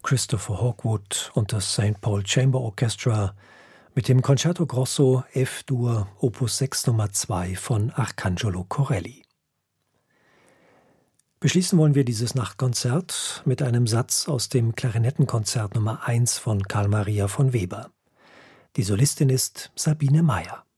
Christopher Hawkwood und das St. Paul Chamber Orchestra mit dem Concerto Grosso F-Dur Opus 6 Nummer 2 von Arcangelo Corelli. Beschließen wollen wir dieses Nachtkonzert mit einem Satz aus dem Klarinettenkonzert Nummer 1 von Carl Maria von Weber. Die Solistin ist Sabine Meyer.